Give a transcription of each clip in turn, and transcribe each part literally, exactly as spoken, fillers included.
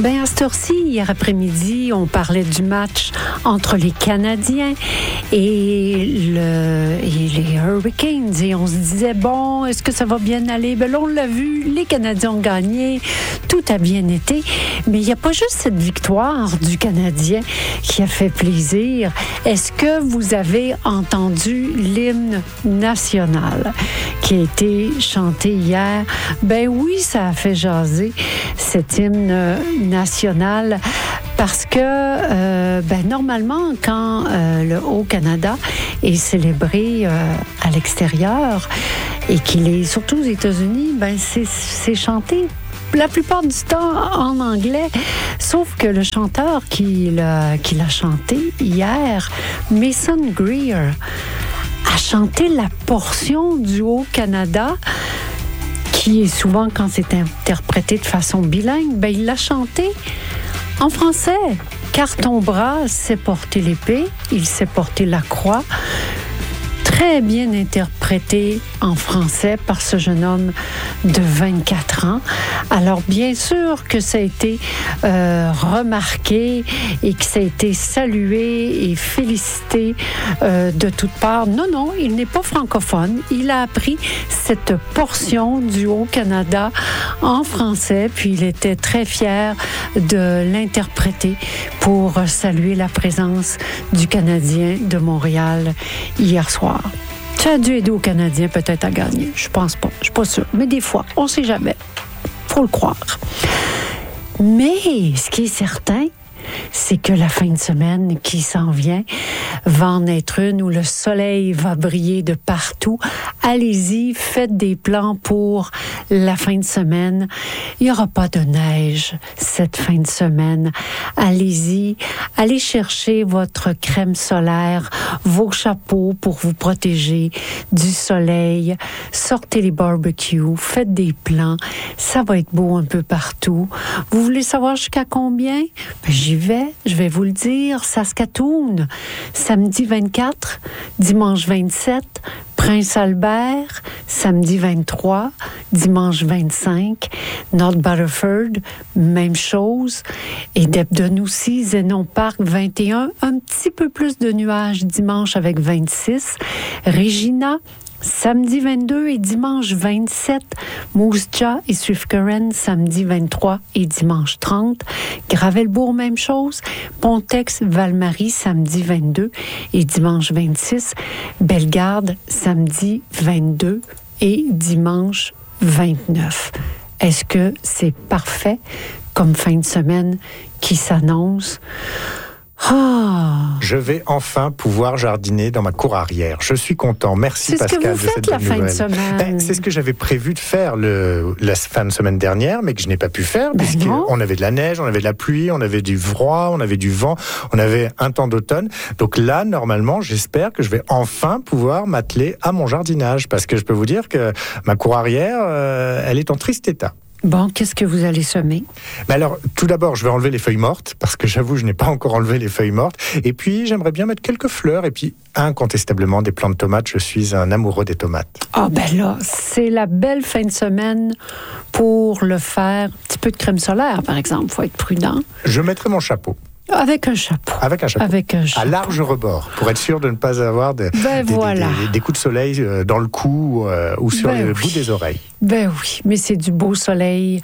Bien, à cette heure-ci, hier après-midi, on parlait du match entre les Canadiens et, le, et les Hurricanes. Et on se disait, bon, est-ce que ça va bien aller? Bien là, on l'a vu, les Canadiens ont gagné, tout a bien été. Mais il n'y a pas juste cette victoire du Canadien qui a fait plaisir. Est-ce que vous avez entendu l'hymne national qui a été chanté hier? Ben oui, ça a fait jaser cet hymne national parce que euh, ben, normalement, quand euh, le Haut-Canada est célébré euh, à l'extérieur et qu'il est surtout aux États-Unis, ben, c'est, c'est chanté la plupart du temps en anglais, sauf que le chanteur qui l'a, qui l'a chanté hier, Mason Greer, a chanté la portion du Haut-Canada qui est souvent, quand c'est interprété de façon bilingue, ben, il l'a chanté en français. Car ton bras sait porter l'épée, il sait porter la croix. Très bien interprété en français par ce jeune homme de vingt-quatre ans. Alors, bien sûr que ça a été euh, remarqué et que ça a été salué et félicité euh, de toutes parts. Non, non, il n'est pas francophone. Il a appris cette portion du Haut-Canada en français, puis il était très fier de l'interpréter pour saluer la présence du Canadien de Montréal hier soir. Ça a dû aider aux Canadiens peut-être à gagner. Je pense pas. Je suis pas sûre. Mais des fois, on sait jamais. Faut le croire. Mais ce qui est certain, c'est que la fin de semaine qui s'en vient va en être une où le soleil va briller de partout. Allez-y, faites des plans pour la fin de semaine. Il n'y aura pas de neige cette fin de semaine. Allez-y, allez chercher votre crème solaire, vos chapeaux pour vous protéger du soleil. Sortez les barbecues, faites des plans. Ça va être beau un peu partout. Vous voulez savoir jusqu'à combien? Ben, j'y vais, je vais vous le dire. Saskatoon, samedi vingt-quatre, dimanche vingt-sept, Prince-Albert, samedi vingt-trois, dimanche vingt-cinq, North Battleford, même chose, et Debden aussi, Zénon Park vingt et un, un petit peu plus de nuages dimanche avec vingt-six, Regina, samedi vingt-deux et dimanche vingt-sept, Moose Jaw et Swift Current, samedi vingt-trois et dimanche trente, Gravelbourg, même chose, Pontex, Val-Marie, samedi vingt-deux et dimanche vingt-six, Bellegarde, samedi vingt-deux et dimanche vingt-neuf. Est-ce que c'est parfait comme fin de semaine qui s'annonce? Oh. Je vais enfin pouvoir jardiner dans ma cour arrière. Je suis content. Merci c'est Pascal de cette bonne nouvelle. C'est ce que vous faites la fin de semaine. Ben, c'est ce que j'avais prévu de faire le, la fin de semaine dernière, mais que je n'ai pas pu faire ben puisqu'on avait de la neige, on avait de la pluie, on avait du froid, on avait du vent, on avait un temps d'automne. Donc là, normalement, j'espère que je vais enfin pouvoir m'atteler à mon jardinage parce que je peux vous dire que ma cour arrière, euh, elle est en triste état. Bon, qu'est-ce que vous allez semer? Ben alors, tout d'abord, je vais enlever les feuilles mortes, parce que j'avoue, je n'ai pas encore enlevé les feuilles mortes. Et puis, j'aimerais bien mettre quelques fleurs, et puis, incontestablement, des plants de tomates. Je suis un amoureux des tomates. Ah, oh, ben là, c'est la belle fin de semaine pour le faire. Un petit peu de crème solaire, par exemple. Il faut être prudent. Je mettrai mon chapeau. Avec un chapeau. Avec un chapeau. Avec un chapeau. À large rebord, pour être sûr de ne pas avoir de, ben des, voilà. des, des, des coups de soleil dans le cou euh, ou sur ben le oui. bout des oreilles. Ben oui, mais c'est du beau soleil.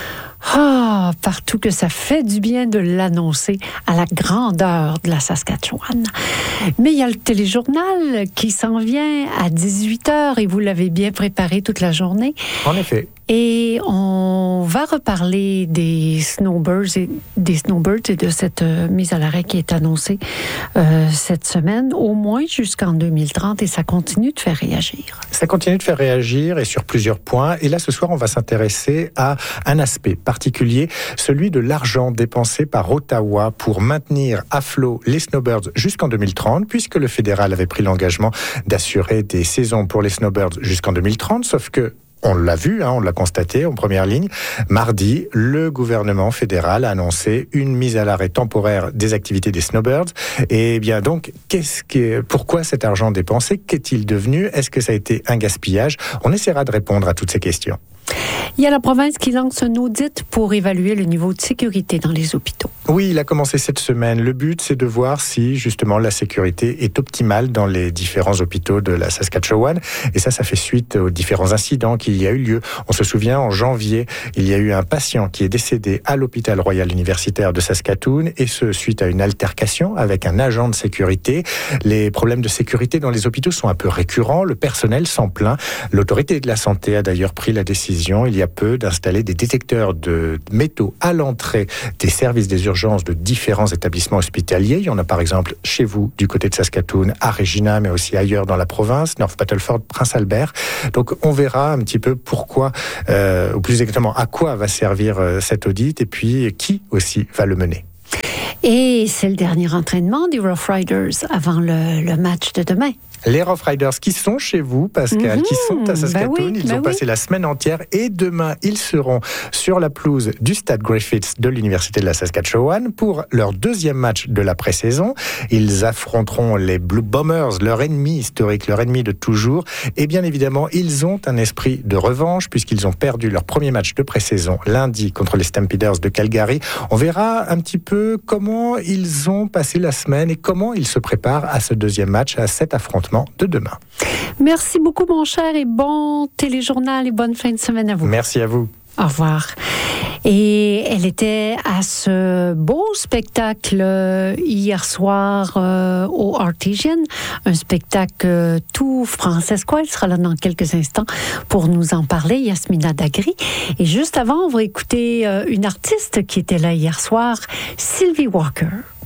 Ah, partout que ça fait du bien de l'annoncer à la grandeur de la Saskatchewan. Mais il y a le téléjournal qui s'en vient à dix-huit heures et vous l'avez bien préparé toute la journée. En effet. Et on va reparler des snowbirds et des snowbirds et de cette euh, mise à l'arrêt qui est annoncée euh, cette semaine, au moins jusqu'en deux mille trente, et ça continue de faire réagir. Ça continue de faire réagir et sur plusieurs points. Et là, ce soir, on va s'intéresser à un aspect particulier, celui de l'argent dépensé par Ottawa pour maintenir à flot les snowbirds jusqu'en deux mille trente, puisque le fédéral avait pris l'engagement d'assurer des saisons pour les snowbirds jusqu'en deux mille trente, sauf que on l'a vu, hein, on l'a constaté en première ligne. Mardi, le gouvernement fédéral a annoncé une mise à l'arrêt temporaire des activités des snowbirds. Et bien donc, qu'est-ce que, pourquoi cet argent dépensé? Qu'est-il devenu? Est-ce que ça a été un gaspillage? On essaiera de répondre à toutes ces questions. Il y a la province qui lance un audit pour évaluer le niveau de sécurité dans les hôpitaux. Oui, il a commencé cette semaine. Le but, c'est de voir si, justement, la sécurité est optimale dans les différents hôpitaux de la Saskatchewan. Et ça, ça fait suite aux différents incidents qu'il y a eu lieu. On se souvient, en janvier, il y a eu un patient qui est décédé à l'hôpital royal universitaire de Saskatoon, et ce, suite à une altercation avec un agent de sécurité. Les problèmes de sécurité dans les hôpitaux sont un peu récurrents. Le personnel s'en plaint. L'autorité de la santé a d'ailleurs pris la décision, il y a peu, d'installer des détecteurs de métaux à l'entrée des services des urgences de différents établissements hospitaliers. Il y en a par exemple chez vous, du côté de Saskatoon, à Regina, mais aussi ailleurs dans la province, North Battleford, Prince Albert. Donc on verra un petit peu pourquoi, euh, ou plus exactement à quoi va servir euh, cet audit, et puis qui aussi va le mener. Et c'est le dernier entraînement des Rough Riders avant le, le match de demain. Les Rough Riders qui sont chez vous, Pascal, mmh, qui sont à Saskatoon, bah oui, ils bah ont oui. passé la semaine entière, et demain, ils seront sur la pelouse du Stade Griffiths de l'Université de la Saskatchewan pour leur deuxième match de la pré-saison. Ils affronteront les Blue Bombers, leur ennemi historique, leur ennemi de toujours. Et bien évidemment, ils ont un esprit de revanche puisqu'ils ont perdu leur premier match de pré-saison lundi contre les Stampeders de Calgary. On verra un petit peu comment ils ont passé la semaine et comment ils se préparent à ce deuxième match, à cet affrontement de demain. Merci beaucoup, mon cher, et bon téléjournal et bonne fin de semaine à vous. Merci à vous. Au revoir. Et elle était à ce beau spectacle hier soir euh, au Artesian, un spectacle euh, tout francescois. Elle sera là dans quelques instants pour nous en parler, Yasmina Dagri. Et juste avant, on va écouter euh, une artiste qui était là hier soir, Sylvie Walker.